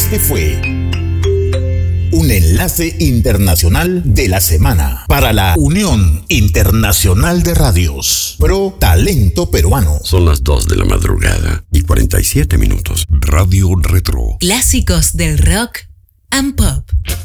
Este fue un enlace internacional de la semana para la Unión Internacional de Radios Pro Talento Peruano. Son las 2 de la madrugada y 47 minutos. Radio Retro. Clásicos del rock and pop.